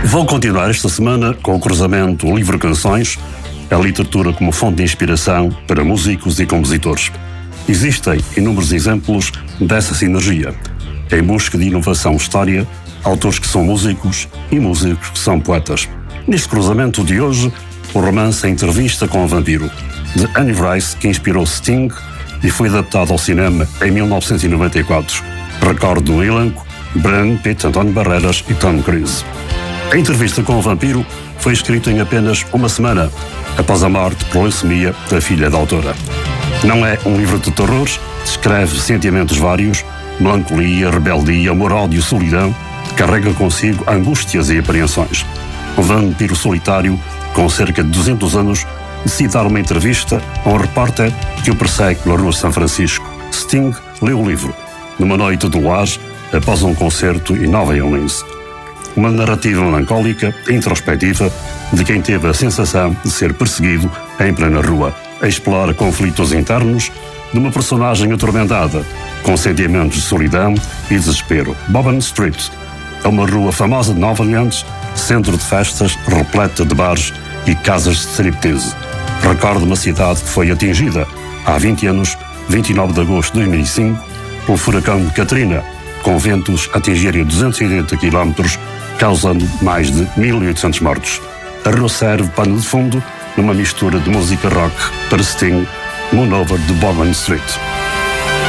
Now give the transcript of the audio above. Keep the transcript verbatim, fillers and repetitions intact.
Vou continuar esta semana com o cruzamento livro-canções, a literatura como fonte de inspiração para músicos e compositores. Existem inúmeros exemplos dessa sinergia. Em busca de inovação história, autores que são músicos e músicos que são poetas. Neste cruzamento de hoje, o romance A Entrevista com o Vampiro, de Anne Rice, que inspirou Sting e foi adaptado ao cinema em mil novecentos e noventa e quatro. Recordo no elenco Brad Pitt, António Barreiras e Tom Cruise. A Entrevista com o Vampiro foi escrito em apenas uma semana, após a morte por leucemia da filha da autora. Não é um livro de terror, descreve sentimentos vários, melancolia, rebeldia, amor, ódio, solidão, carrega consigo angústias e apreensões. Um vampiro solitário, com cerca de duzentos anos, decide dar uma entrevista a um repórter que o persegue pela rua São Francisco. Sting leu o livro, numa noite do luar, após um concerto em Nova Orleans. Uma narrativa melancólica e introspectiva de quem teve a sensação de ser perseguido em plena rua, a explorar conflitos internos de uma personagem atormentada, com sentimentos de solidão e desespero. Bourbon Street é uma rua famosa de Nova Orleans, centro de festas, repleta de bares e casas de striptease. Recordo uma cidade que foi atingida há vinte anos, vinte e nove de agosto de dois mil e cinco, pelo furacão Katrina, com ventos a atingirem duzentos e oitenta quilómetros, causando mais de mil e oitocentos mortos. A rua serve pano de fundo numa mistura de música rock para Sting, Moon Over the Bourbon Street.